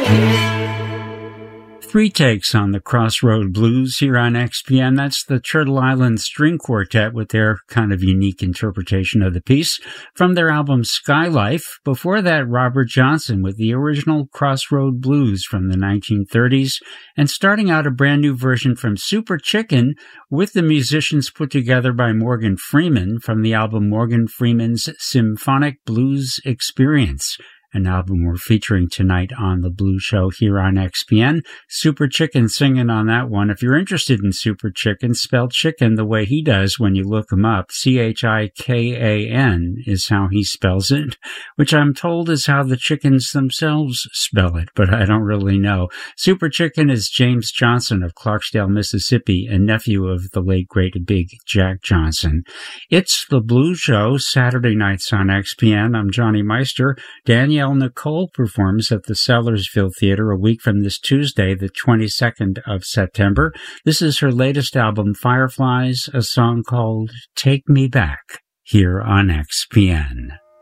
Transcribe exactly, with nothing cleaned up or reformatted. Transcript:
Three takes on the Crossroad Blues here on X P N. That's the Turtle Island String Quartet with their kind of unique interpretation of the piece from their album Skylife. Before that, Robert Johnson with the original Crossroad Blues from the nineteen thirties. And starting out, a brand new version from Super Chicken with the musicians put together by Morgan Freeman from the album Morgan Freeman's Symphonic Blues Experience, an album we're featuring tonight on The Blues Show here on X P N. Super Chicken singing on that one. If you're interested in Super Chicken, spell chicken the way he does when you look him up. C H I K A N is how he spells it, which I'm told is how the chickens themselves spell it, but I don't really know. Super Chicken is James Johnson of Clarksdale, Mississippi, a nephew of the late great Big Jack Johnson. It's The Blues Show, Saturday nights on X P N. I'm Johnny Meister. Danielle Nicole performs at the Sellersville Theater a week from this Tuesday, the twenty-second of September. This is her latest album, Fireflies, a song called Take Me Back, here on X P N.